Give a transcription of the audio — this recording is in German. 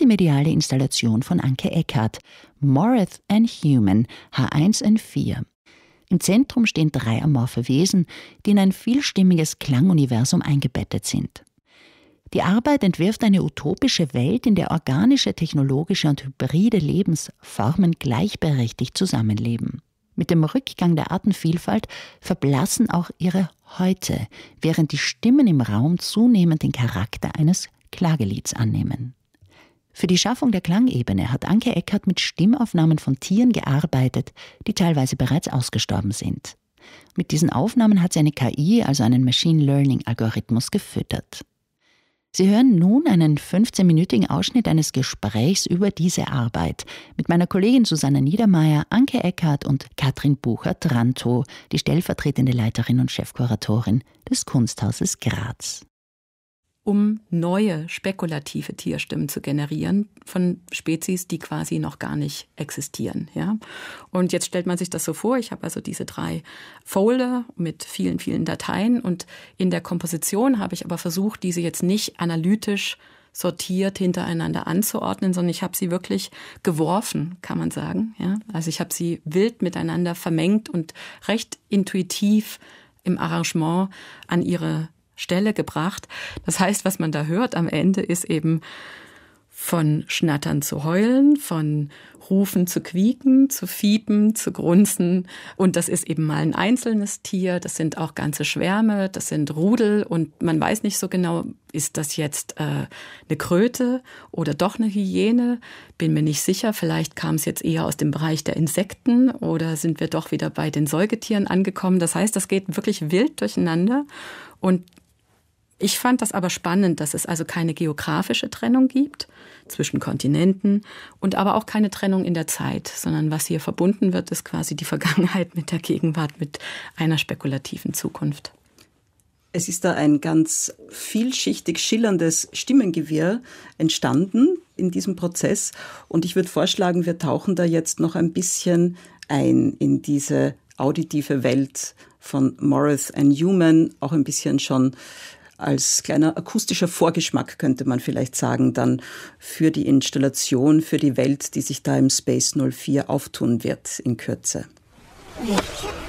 multimediale Installation von Anke Eckardt, Morath and Human, H1N4. Im Zentrum stehen 3 amorphe Wesen, die in ein vielstimmiges Klanguniversum eingebettet sind. Die Arbeit entwirft eine utopische Welt, in der organische, technologische und hybride Lebensformen gleichberechtigt zusammenleben. Mit dem Rückgang der Artenvielfalt verblassen auch ihre Häute, während die Stimmen im Raum zunehmend den Charakter eines Klagelieds annehmen. Für die Schaffung der Klangebene hat Anke Eckardt mit Stimmaufnahmen von Tieren gearbeitet, die teilweise bereits ausgestorben sind. Mit diesen Aufnahmen hat sie eine KI, also einen Machine Learning-Algorithmus, gefüttert. Sie hören nun einen 15-minütigen Ausschnitt eines Gesprächs über diese Arbeit mit meiner Kollegin Susanna Niedermeyer, Anke Eckardt und Katrin Bucher-Trantow, die stellvertretende Leiterin und Chefkuratorin des Kunsthauses Graz. Um neue spekulative Tierstimmen zu generieren von Spezies, die quasi noch gar nicht existieren. Ja? Und jetzt stellt man sich das so vor, ich habe also diese 3 Folder mit vielen, vielen Dateien und in der Komposition habe ich aber versucht, diese jetzt nicht analytisch sortiert hintereinander anzuordnen, sondern ich habe sie wirklich geworfen, kann man sagen. Ja? Also ich habe sie wild miteinander vermengt und recht intuitiv im Arrangement an ihre Stelle gebracht. Das heißt, was man da hört am Ende ist eben von Schnattern zu heulen, von Rufen zu quieken, zu fiepen, zu grunzen. Und das ist eben mal ein einzelnes Tier, das sind auch ganze Schwärme, das sind Rudel und man weiß nicht so genau, ist das jetzt eine Kröte oder doch eine Hyäne? Bin mir nicht sicher, vielleicht kam es jetzt eher aus dem Bereich der Insekten oder sind wir doch wieder bei den Säugetieren angekommen. Das heißt, das geht wirklich wild durcheinander und ich fand das aber spannend, dass es also keine geografische Trennung gibt zwischen Kontinenten und aber auch keine Trennung in der Zeit, sondern was hier verbunden wird, ist quasi die Vergangenheit mit der Gegenwart, mit einer spekulativen Zukunft. Es ist da ein ganz vielschichtig schillerndes Stimmengewirr entstanden in diesem Prozess und ich würde vorschlagen, wir tauchen da jetzt noch ein bisschen ein in diese auditive Welt von Morath and Human, auch ein bisschen schon als kleiner akustischer Vorgeschmack, könnte man vielleicht sagen, dann für die Installation, für die Welt, die sich da im Space 04 auftun wird in Kürze. Ja.